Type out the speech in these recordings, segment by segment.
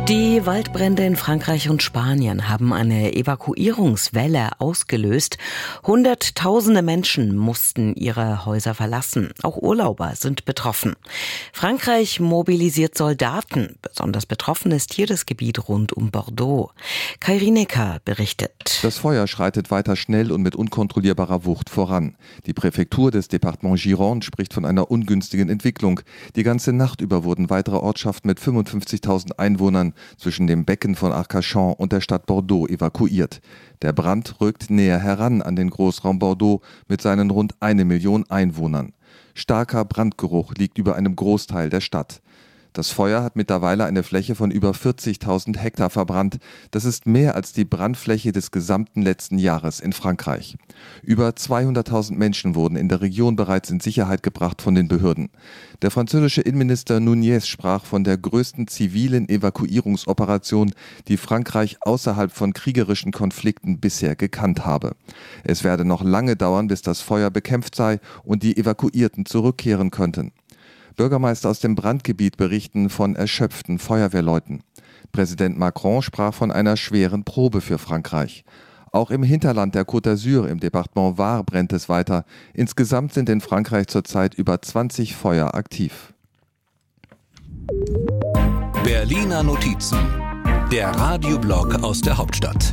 Die Waldbrände in Frankreich und Spanien haben eine Evakuierungswelle ausgelöst. Hunderttausende Menschen mussten ihre Häuser verlassen. Auch Urlauber sind betroffen. Frankreich mobilisiert Soldaten. Besonders betroffen ist hier das Gebiet rund um Bordeaux. Kai Rinecker berichtet. Das Feuer schreitet weiter schnell und mit unkontrollierbarer Wucht voran. Die Präfektur des Departements Gironde spricht von einer ungünstigen Entwicklung. Die ganze Nacht über wurden weitere Ortschaften mit 55.000 Einwohnern zwischen dem Becken von Arcachon und der Stadt Bordeaux evakuiert. Der Brand rückt näher heran an den Großraum Bordeaux mit seinen rund 1 Million Einwohnern. Starker Brandgeruch liegt über einem Großteil der Stadt. Das Feuer hat mittlerweile eine Fläche von über 40.000 Hektar verbrannt. Das ist mehr als die Brandfläche des gesamten letzten Jahres in Frankreich. Über 200.000 Menschen wurden in der Region bereits in Sicherheit gebracht von den Behörden. Der französische Innenminister Nunez sprach von der größten zivilen Evakuierungsoperation, die Frankreich außerhalb von kriegerischen Konflikten bisher gekannt habe. Es werde noch lange dauern, bis das Feuer bekämpft sei und die Evakuierten zurückkehren könnten. Bürgermeister aus dem Brandgebiet berichten von erschöpften Feuerwehrleuten. Präsident Macron sprach von einer schweren Probe für Frankreich. Auch im Hinterland der Côte d'Azur im Departement Var brennt es weiter. Insgesamt sind in Frankreich zurzeit über 20 Feuer aktiv. Berliner Notizen, der Radioblog aus der Hauptstadt.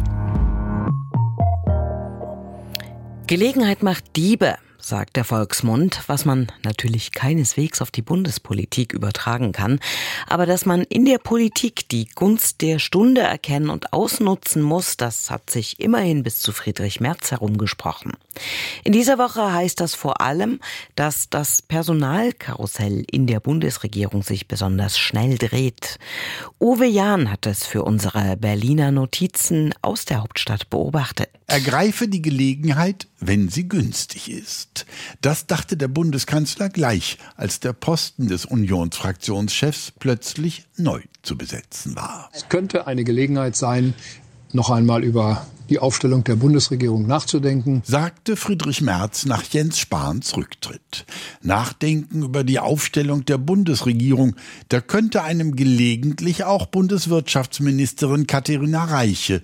Gelegenheit macht Diebe, sagt der Volksmund, was man natürlich keineswegs auf die Bundespolitik übertragen kann, aber dass man in der Politik die Gunst der Stunde erkennen und ausnutzen muss, das hat sich immerhin bis zu Friedrich Merz herumgesprochen. In dieser Woche heißt das vor allem, dass das Personalkarussell in der Bundesregierung sich besonders schnell dreht. Uwe Jahn hat es für unsere Berliner Notizen aus der Hauptstadt beobachtet. Ergreife die Gelegenheit, wenn sie günstig ist. Das dachte der Bundeskanzler gleich, als der Posten des Unionsfraktionschefs plötzlich neu zu besetzen war. Es könnte eine Gelegenheit sein, noch einmal über die Aufstellung der Bundesregierung nachzudenken, sagte Friedrich Merz nach Jens Spahns Rücktritt. Nachdenken über die Aufstellung der Bundesregierung, da könnte einem gelegentlich auch Bundeswirtschaftsministerin Katharina Reiche,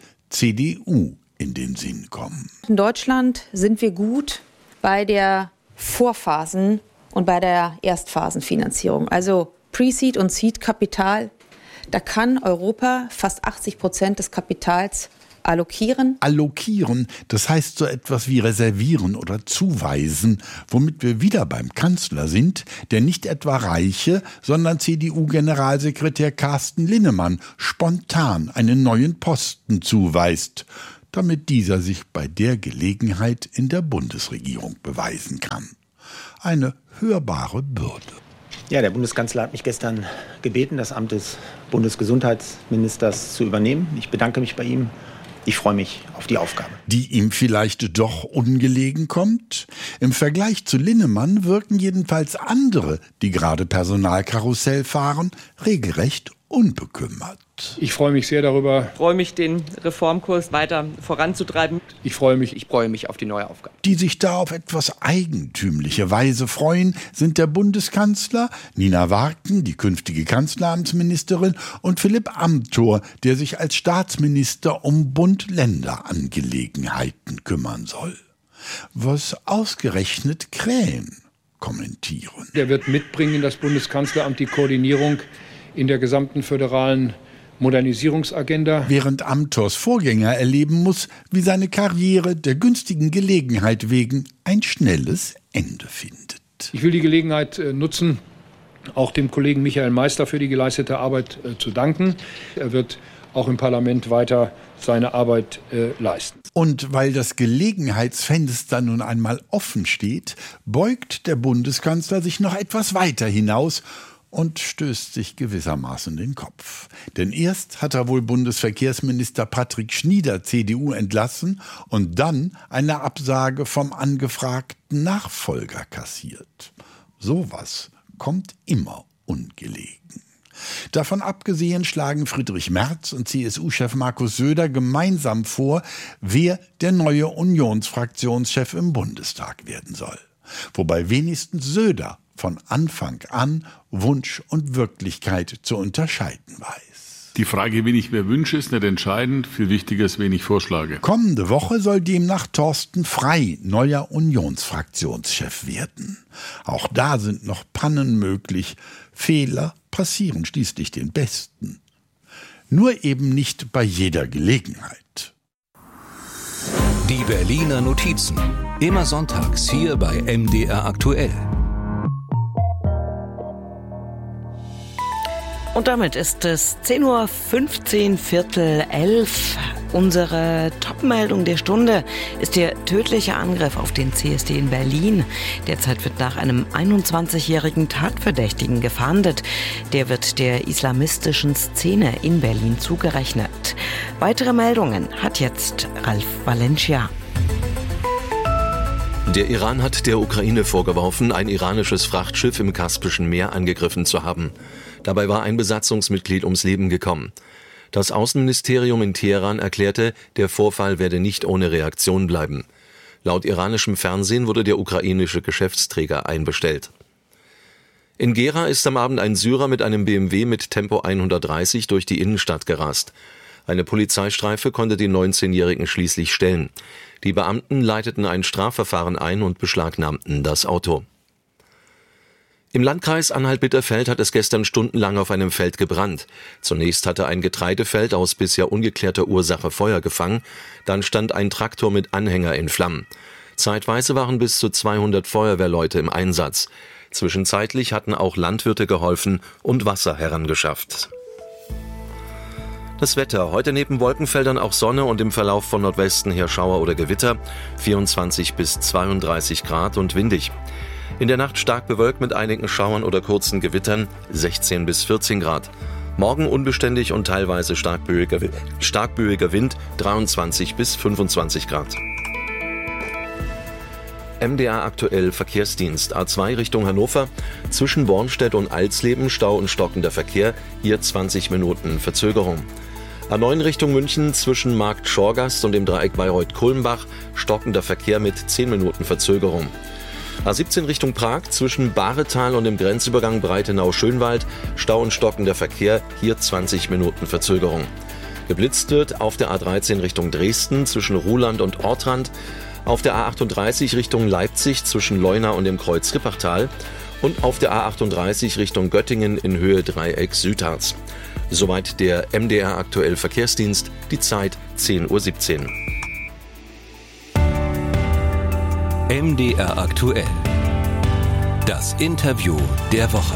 CDU, in den Sinn kommen. In Deutschland sind wir gut bei der Vorphasen- und bei der Erstphasenfinanzierung. Also Pre-Seed und Seed-Kapital. Da kann Europa fast 80% des Kapitals allokieren. Allokieren, das heißt so etwas wie reservieren oder zuweisen, womit wir wieder beim Kanzler sind, der nicht etwa Reiche, sondern CDU-Generalsekretär Carsten Linnemann spontan einen neuen Posten zuweist, damit dieser sich bei der Gelegenheit in der Bundesregierung beweisen kann. Eine hörbare Bürde. Ja, der Bundeskanzler hat mich gestern gebeten, das Amt des Bundesgesundheitsministers zu übernehmen. Ich bedanke mich bei ihm. Ich freue mich auf die Aufgabe. Die ihm vielleicht doch ungelegen kommt? Im Vergleich zu Linnemann wirken jedenfalls andere, die gerade Personalkarussell fahren, regelrecht unbekümmert. Ich freue mich sehr darüber. Ich freue mich, den Reformkurs weiter voranzutreiben. Ich freue mich auf die neue Aufgabe. Die sich da auf etwas eigentümliche Weise freuen, sind der Bundeskanzler, Nina Warken, die künftige Kanzleramtsministerin, und Philipp Amthor, der sich als Staatsminister um Bund-Länder-Angelegenheiten kümmern soll. Was ausgerechnet Krähen kommentieren. Der wird mitbringen in das Bundeskanzleramt die Koordinierung in der gesamten föderalen Modernisierungsagenda. Während Amthors Vorgänger erleben muss, wie seine Karriere der günstigen Gelegenheit wegen ein schnelles Ende findet. Ich will die Gelegenheit nutzen, auch dem Kollegen Michael Meister für die geleistete Arbeit zu danken. Er wird auch im Parlament weiter seine Arbeit leisten. Und weil das Gelegenheitsfenster nun einmal offen steht, beugt der Bundeskanzler sich noch etwas weiter hinaus und stößt sich gewissermaßen den Kopf. Denn erst hat er wohl Bundesverkehrsminister Patrick Schnieder, CDU, entlassen und dann eine Absage vom angefragten Nachfolger kassiert. Sowas kommt immer ungelegen. Davon abgesehen schlagen Friedrich Merz und CSU-Chef Markus Söder gemeinsam vor, wer der neue Unionsfraktionschef im Bundestag werden soll. Wobei wenigstens Söder von Anfang an Wunsch und Wirklichkeit zu unterscheiden weiß. Die Frage, wen ich mir wünsche, ist nicht entscheidend. Viel wichtiger ist, wen ich vorschlage. Kommende Woche soll demnach Thorsten Frey neuer Unionsfraktionschef werden. Auch da sind noch Pannen möglich. Fehler passieren schließlich den Besten. Nur eben nicht bei jeder Gelegenheit. Die Berliner Notizen. Immer sonntags hier bei MDR aktuell. Und damit ist es 10:15 Uhr, 10:45. Unsere Top-Meldung der Stunde ist der tödliche Angriff auf den CSD in Berlin. Derzeit wird nach einem 21-jährigen Tatverdächtigen gefahndet. Der wird der islamistischen Szene in Berlin zugerechnet. Weitere Meldungen hat jetzt Ralf Valencia. Der Iran hat der Ukraine vorgeworfen, ein iranisches Frachtschiff im Kaspischen Meer angegriffen zu haben. Dabei war ein Besatzungsmitglied ums Leben gekommen. Das Außenministerium in Teheran erklärte, der Vorfall werde nicht ohne Reaktion bleiben. Laut iranischem Fernsehen wurde der ukrainische Geschäftsträger einbestellt. In Gera ist am Abend ein Syrer mit einem BMW mit Tempo 130 durch die Innenstadt gerast. Eine Polizeistreife konnte den 19-Jährigen schließlich stellen. Die Beamten leiteten ein Strafverfahren ein und beschlagnahmten das Auto. Im Landkreis Anhalt-Bitterfeld hat es gestern stundenlang auf einem Feld gebrannt. Zunächst hatte ein Getreidefeld aus bisher ungeklärter Ursache Feuer gefangen, dann stand ein Traktor mit Anhänger in Flammen. Zeitweise waren bis zu 200 Feuerwehrleute im Einsatz. Zwischenzeitlich hatten auch Landwirte geholfen und Wasser herangeschafft. Das Wetter. Heute neben Wolkenfeldern auch Sonne und im Verlauf von Nordwesten her Schauer oder Gewitter. 24 bis 32 Grad und windig. In der Nacht stark bewölkt mit einigen Schauern oder kurzen Gewittern. 16 bis 14 Grad. Morgen unbeständig und teilweise starkböiger Wind. 23 bis 25 Grad. MDR aktuell Verkehrsdienst. A2 Richtung Hannover. Zwischen Bornstedt und Alsleben Stau und stockender Verkehr. Hier 20 Minuten Verzögerung. A9 Richtung München zwischen Markt Schorgast und dem Dreieck Bayreuth-Kulmbach stockender Verkehr mit 10 Minuten Verzögerung. A17 Richtung Prag zwischen Bahretal und dem Grenzübergang Breitenau-Schönwald Stau und stockender Verkehr, hier 20 Minuten Verzögerung. Geblitzt wird auf der A13 Richtung Dresden zwischen Ruhland und Ortrand, auf der A38 Richtung Leipzig zwischen Leuna und dem Kreuz Rippachtal und auf der A38 Richtung Göttingen in Höhe Dreieck Südharz. Soweit der MDR aktuell Verkehrsdienst, die Zeit 10:17 Uhr. MDR aktuell. Das Interview der Woche.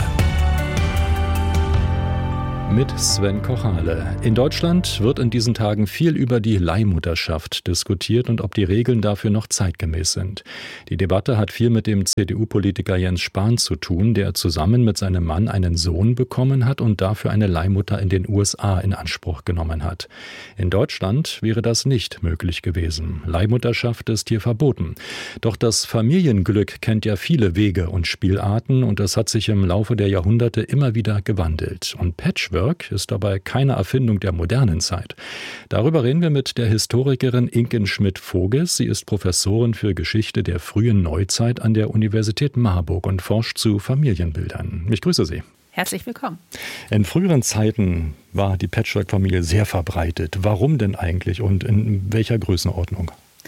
Mit Sven Kochale. In Deutschland wird in diesen Tagen viel über die Leihmutterschaft diskutiert und ob die Regeln dafür noch zeitgemäß sind. Die Debatte hat viel mit dem CDU-Politiker Jens Spahn zu tun, der zusammen mit seinem Mann einen Sohn bekommen hat und dafür eine Leihmutter in den USA in Anspruch genommen hat. In Deutschland wäre das nicht möglich gewesen. Leihmutterschaft ist hier verboten. Doch das Familienglück kennt ja viele Wege und Spielarten und es hat sich im Laufe der Jahrhunderte immer wieder gewandelt. Und Patchwork ist dabei keine Erfindung der modernen Zeit. Darüber reden wir mit der Historikerin Inken Schmidt-Voges. Sie ist Professorin für Geschichte der frühen Neuzeit an der Universität Marburg und forscht zu Familienbildern. Ich grüße Sie. Herzlich willkommen. In früheren Zeiten war die Patchwork-Familie sehr verbreitet. Warum denn eigentlich und in welcher Größenordnung?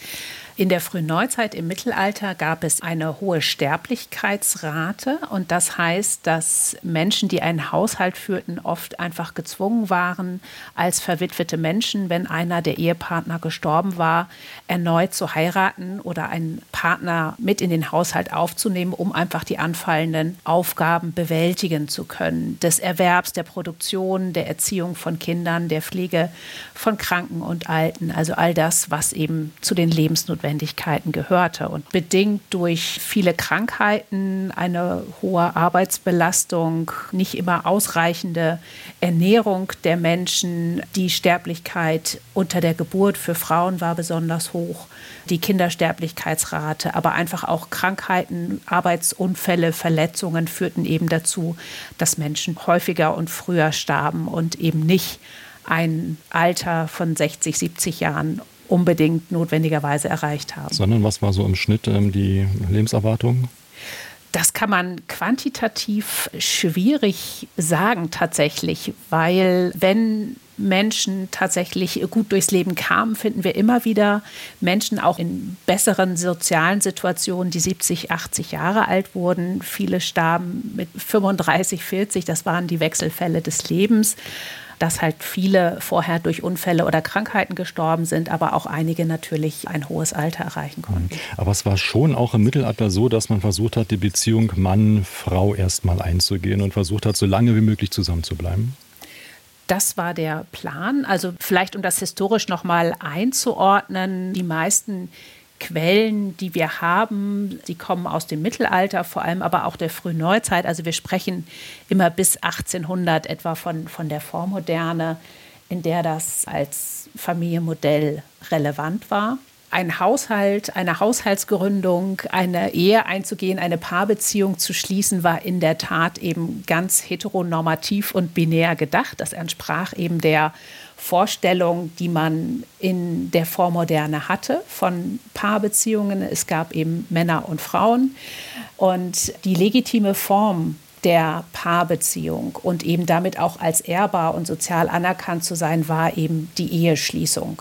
In der frühen Neuzeit im Mittelalter gab es eine hohe Sterblichkeitsrate und das heißt, dass Menschen, die einen Haushalt führten, oft einfach gezwungen waren, als verwitwete Menschen, wenn einer der Ehepartner gestorben war, erneut zu heiraten oder einen Partner mit in den Haushalt aufzunehmen, um einfach die anfallenden Aufgaben bewältigen zu können. Des Erwerbs, der Produktion, der Erziehung von Kindern, der Pflege von Kranken und Alten, also all das, was eben zu den Lebensnotwendigkeiten gehörte. Und bedingt durch viele Krankheiten, eine hohe Arbeitsbelastung, nicht immer ausreichende Ernährung der Menschen, die Sterblichkeit unter der Geburt für Frauen war besonders hoch, die Kindersterblichkeitsrate, aber einfach auch Krankheiten, Arbeitsunfälle, Verletzungen führten eben dazu, dass Menschen häufiger und früher starben und eben nicht ein Alter von 60, 70 Jahren unbedingt notwendigerweise erreicht haben. Sondern was war so im Schnitt die Lebenserwartung? Das kann man quantitativ schwierig sagen tatsächlich, weil wenn Menschen tatsächlich gut durchs Leben kamen, finden wir immer wieder Menschen auch in besseren sozialen Situationen, die 70, 80 Jahre alt wurden. Viele starben mit 35, 40. Das waren die Wechselfälle des Lebens, dass halt viele vorher durch Unfälle oder Krankheiten gestorben sind, aber auch einige natürlich ein hohes Alter erreichen konnten. Aber es war schon auch im Mittelalter so, dass man versucht hat, die Beziehung Mann-Frau erstmal einzugehen und versucht hat, so lange wie möglich zusammen zu bleiben. Das war der Plan. Also vielleicht, um das historisch noch mal einzuordnen, die meisten Quellen, die wir haben, die kommen aus dem Mittelalter, vor allem aber auch der frühen Neuzeit. Also wir sprechen immer bis 1800 etwa von der Vormoderne, in der das als Familienmodell relevant war. Ein Haushalt, eine Haushaltsgründung, eine Ehe einzugehen, eine Paarbeziehung zu schließen, war in der Tat eben ganz heteronormativ und binär gedacht. Das entsprach eben der Vorstellung, die man in der Vormoderne hatte von Paarbeziehungen. Es gab eben Männer und Frauen. Und die legitime Form der Paarbeziehung und eben damit auch als ehrbar und sozial anerkannt zu sein, war eben die Eheschließung.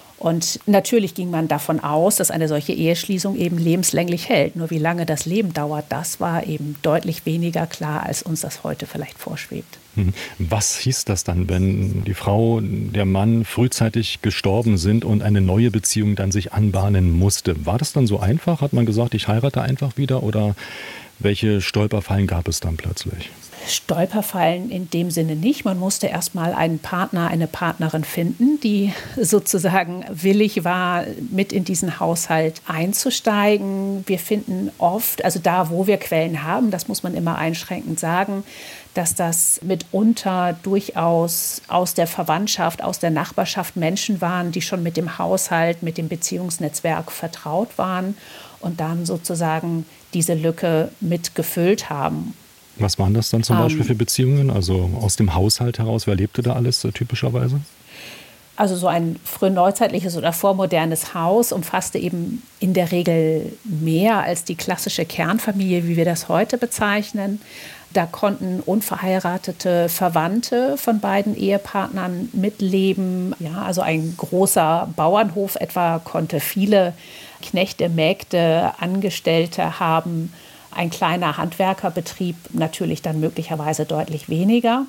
Und natürlich ging man davon aus, dass eine solche Eheschließung eben lebenslänglich hält. Nur wie lange das Leben dauert, das war eben deutlich weniger klar, als uns das heute vielleicht vorschwebt. Was hieß das dann, wenn die Frau, der Mann frühzeitig gestorben sind und eine neue Beziehung dann sich anbahnen musste? War das dann so einfach? Hat man gesagt, ich heirate einfach wieder? Oder welche Stolperfallen gab es dann plötzlich? Stolperfallen in dem Sinne nicht. Man musste erst mal einen Partner, eine Partnerin finden, die sozusagen willig war, mit in diesen Haushalt einzusteigen. Wir finden oft, also da, wo wir Quellen haben, das muss man immer einschränkend sagen, dass das mitunter durchaus aus der Verwandtschaft, aus der Nachbarschaft Menschen waren, die schon mit dem Haushalt, mit dem Beziehungsnetzwerk vertraut waren und dann sozusagen diese Lücke mitgefüllt haben. Was waren das dann zum Beispiel für Beziehungen? Also aus dem Haushalt heraus, wer lebte da alles typischerweise? Also so ein frühneuzeitliches oder vormodernes Haus umfasste eben in der Regel mehr als die klassische Kernfamilie, wie wir das heute bezeichnen. Da konnten unverheiratete Verwandte von beiden Ehepartnern mitleben. Ja, also ein großer Bauernhof etwa konnte viele Knechte, Mägde, Angestellte haben. Ein kleiner Handwerkerbetrieb natürlich dann möglicherweise deutlich weniger.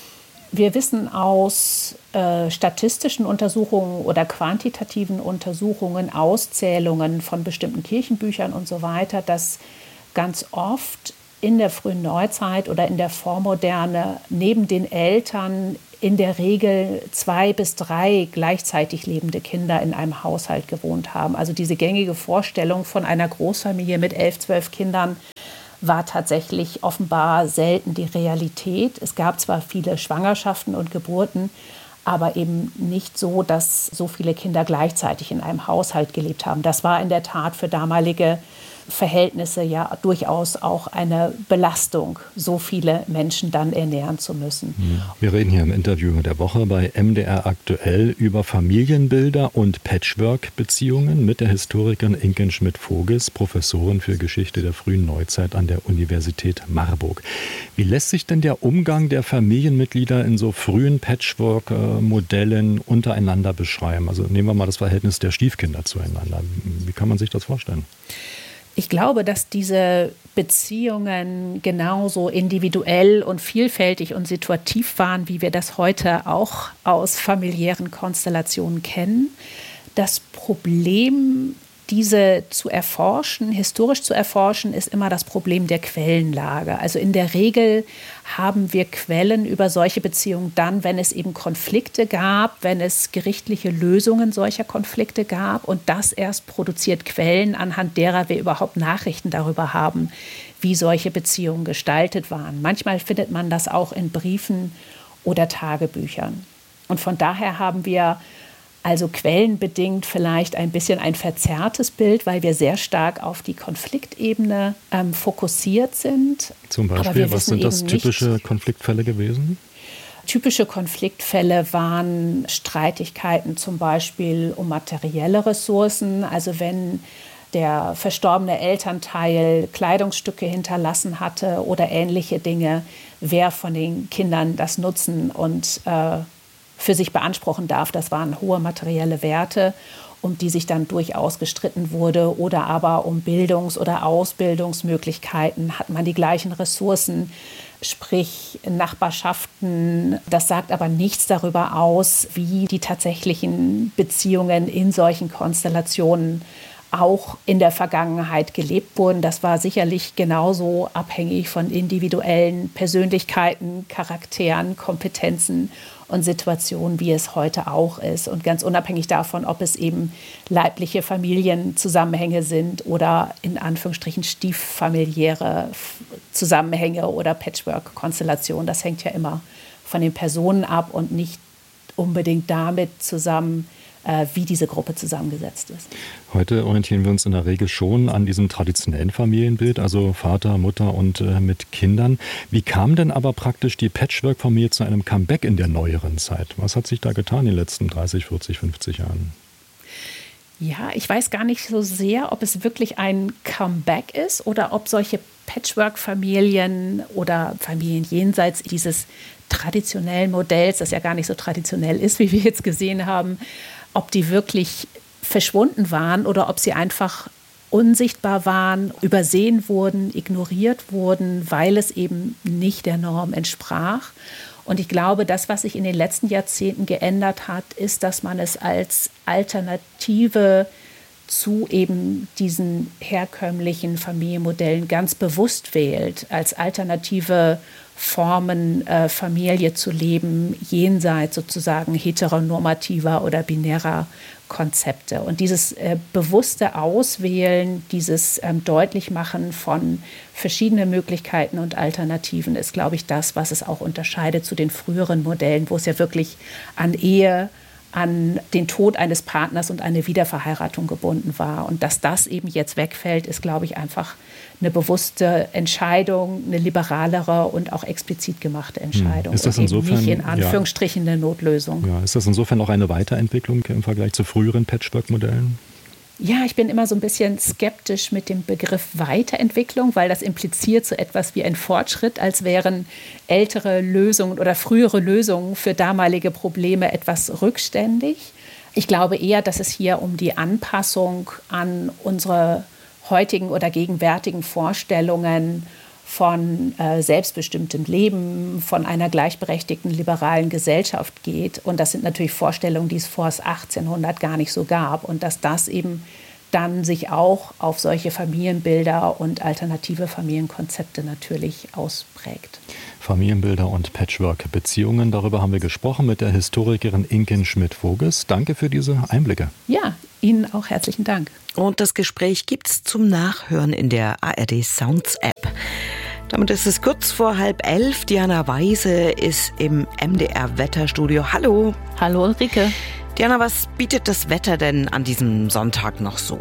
Wir wissen aus statistischen Untersuchungen oder quantitativen Untersuchungen, Auszählungen von bestimmten Kirchenbüchern und so weiter, dass ganz oft in der frühen Neuzeit oder in der Vormoderne neben den Eltern in der Regel 2 bis 3 gleichzeitig lebende Kinder in einem Haushalt gewohnt haben. Also diese gängige Vorstellung von einer Großfamilie mit 11, 12 Kindern war tatsächlich offenbar selten die Realität. Es gab zwar viele Schwangerschaften und Geburten, aber eben nicht so, dass so viele Kinder gleichzeitig in einem Haushalt gelebt haben. Das war in der Tat für damalige Verhältnisse ja durchaus auch eine Belastung, so viele Menschen dann ernähren zu müssen. Wir reden hier im Interview der Woche bei MDR aktuell über Familienbilder und Patchwork-Beziehungen mit der Historikerin Inken Schmidt-Vogels, Professorin für Geschichte der frühen Neuzeit an der Universität Marburg. Wie lässt sich denn der Umgang der Familienmitglieder in so frühen Patchwork-Modellen untereinander beschreiben? Also nehmen wir mal das Verhältnis der Stiefkinder zueinander. Wie kann man sich das vorstellen? Ich glaube, dass diese Beziehungen genauso individuell und vielfältig und situativ waren, wie wir das heute auch aus familiären Konstellationen kennen. Das Problem, diese zu erforschen, historisch zu erforschen, ist immer das Problem der Quellenlage. Also in der Regel haben wir Quellen über solche Beziehungen dann, wenn es eben Konflikte gab, wenn es gerichtliche Lösungen solcher Konflikte gab. Und das erst produziert Quellen, anhand derer wir überhaupt Nachrichten darüber haben, wie solche Beziehungen gestaltet waren. Manchmal findet man das auch in Briefen oder Tagebüchern. Und von daher haben wir also quellenbedingt vielleicht ein bisschen ein verzerrtes Bild, weil wir sehr stark auf die Konfliktebene fokussiert sind. Zum Beispiel, was sind das typische Konfliktfälle gewesen? Typische Konfliktfälle waren Streitigkeiten zum Beispiel um materielle Ressourcen. Also wenn der verstorbene Elternteil Kleidungsstücke hinterlassen hatte oder ähnliche Dinge, wer von den Kindern das nutzen und für sich beanspruchen darf. Das waren hohe materielle Werte, um die sich dann durchaus gestritten wurde, oder aber um Bildungs- oder Ausbildungsmöglichkeiten. Hat man die gleichen Ressourcen, sprich Nachbarschaften? Das sagt aber nichts darüber aus, wie die tatsächlichen Beziehungen in solchen Konstellationen auch in der Vergangenheit gelebt wurden. Das war sicherlich genauso abhängig von individuellen Persönlichkeiten, Charakteren, Kompetenzen und Situationen, wie es heute auch ist. Und ganz unabhängig davon, ob es eben leibliche Familienzusammenhänge sind oder in Anführungsstrichen stieffamiliäre Zusammenhänge oder Patchwork-Konstellationen. Das hängt ja immer von den Personen ab und nicht unbedingt damit zusammen, wie diese Gruppe zusammengesetzt ist. Heute orientieren wir uns in der Regel schon an diesem traditionellen Familienbild, also Vater, Mutter und mit Kindern. Wie kam denn aber praktisch die Patchwork-Familie zu einem Comeback in der neueren Zeit? Was hat sich da getan in den letzten 30, 40, 50 Jahren? Ja, ich weiß gar nicht so sehr, ob es wirklich ein Comeback ist oder ob solche Patchwork-Familien oder Familien jenseits dieses traditionellen Modells, das ja gar nicht so traditionell ist, wie wir jetzt gesehen haben, ob die wirklich verschwunden waren oder ob sie einfach unsichtbar waren, übersehen wurden, ignoriert wurden, weil es eben nicht der Norm entsprach. Und ich glaube, das, was sich in den letzten Jahrzehnten geändert hat, ist, dass man es als Alternative zu eben diesen herkömmlichen Familienmodellen ganz bewusst wählt, als alternative Formen, Familie zu leben, jenseits sozusagen heteronormativer oder binärer Konzepte. Und dieses bewusste Auswählen, dieses Deutlichmachen von verschiedenen Möglichkeiten und Alternativen ist, glaube ich, das, was es auch unterscheidet zu den früheren Modellen, wo es ja wirklich an Ehe, an den Tod eines Partners und eine Wiederverheiratung gebunden war. Und dass das eben jetzt wegfällt, ist, glaube ich, einfach eine bewusste Entscheidung, eine liberalere und auch explizit gemachte Entscheidung. Ist das insofern, nicht in Anführungsstrichen eine Notlösung. Ja, ist das insofern auch eine Weiterentwicklung im Vergleich zu früheren Patchwork-Modellen? Ja, ich bin immer so ein bisschen skeptisch mit dem Begriff Weiterentwicklung, weil das impliziert so etwas wie ein Fortschritt, als wären ältere Lösungen oder frühere Lösungen für damalige Probleme etwas rückständig. Ich glaube eher, dass es hier um die Anpassung an unsere heutigen oder gegenwärtigen Vorstellungen von selbstbestimmtem Leben, von einer gleichberechtigten liberalen Gesellschaft geht. Und das sind natürlich Vorstellungen, die es vor 1800 gar nicht so gab. Und dass das eben dann sich auch auf solche Familienbilder und alternative Familienkonzepte natürlich ausprägt. Familienbilder und Patchwork-Beziehungen, darüber haben wir gesprochen mit der Historikerin Inken Schmidt-Voges. Danke für diese Einblicke. Ja, Ihnen auch herzlichen Dank. Und das Gespräch gibt's zum Nachhören in der ARD Sounds App. Damit ist es kurz vor 10:30. Diana Weise ist im MDR Wetterstudio. Hallo. Hallo Ulrike. Diana, was bietet das Wetter denn an diesem Sonntag noch so?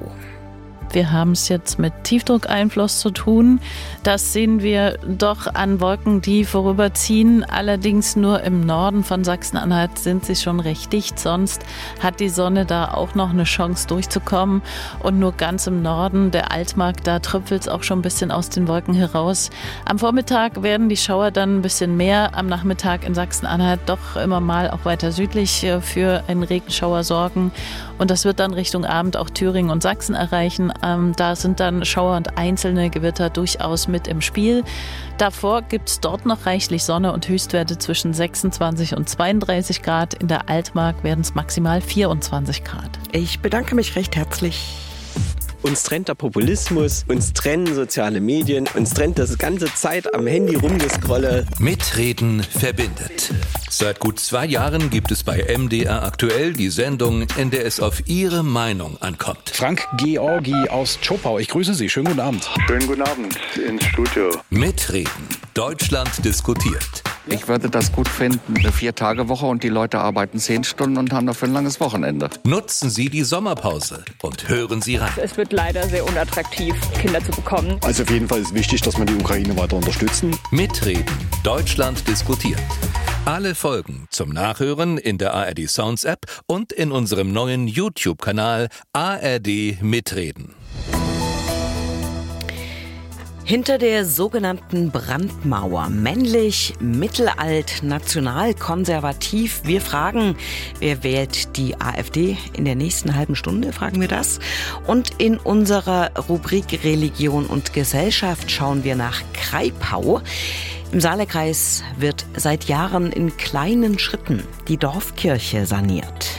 Wir haben es jetzt mit Tiefdruckeinfluss zu tun. Das sehen wir doch an Wolken, die vorüberziehen. Allerdings nur im Norden von Sachsen-Anhalt sind sie schon recht dicht. Sonst hat die Sonne da auch noch eine Chance durchzukommen. Und nur ganz im Norden, der Altmark, da tröpfelt es auch schon ein bisschen aus den Wolken heraus. Am Vormittag werden die Schauer dann ein bisschen mehr. Am Nachmittag in Sachsen-Anhalt doch immer mal auch weiter südlich für einen Regenschauer sorgen. Und das wird dann Richtung Abend auch Thüringen und Sachsen erreichen. Da sind dann Schauer und einzelne Gewitter durchaus mit im Spiel. Davor gibt es dort noch reichlich Sonne und Höchstwerte zwischen 26 und 32 Grad. In der Altmark werden es maximal 24 Grad. Ich bedanke mich recht herzlich. Uns trennt der Populismus, uns trennen soziale Medien, uns trennt das ganze Zeit am Handy rumgescrolle. Mitreden verbindet. Seit gut 2 Jahren gibt es bei MDR aktuell die Sendung, in der es auf Ihre Meinung ankommt. Frank Georgi aus Zschopau, ich grüße Sie. Schönen guten Abend. Schönen guten Abend ins Studio. Mitreden. Deutschland diskutiert. Ich würde das gut finden, eine 4-Tage-Woche und die Leute arbeiten 10 Stunden und haben dafür ein langes Wochenende. Nutzen Sie die Sommerpause und hören Sie rein. Es wird leider sehr unattraktiv, Kinder zu bekommen. Also auf jeden Fall ist wichtig, dass wir die Ukraine weiter unterstützen. Mitreden. Deutschland diskutiert. Alle Folgen zum Nachhören in der ARD Sounds App und in unserem neuen YouTube-Kanal ARD Mitreden. Hinter der sogenannten Brandmauer. Männlich, mittelalt, nationalkonservativ. Wir fragen, wer wählt die AfD? In der nächsten halben Stunde fragen wir das. Und in unserer Rubrik Religion und Gesellschaft schauen wir nach Kraipau. Im Saale-Kreis wird seit Jahren in kleinen Schritten die Dorfkirche saniert.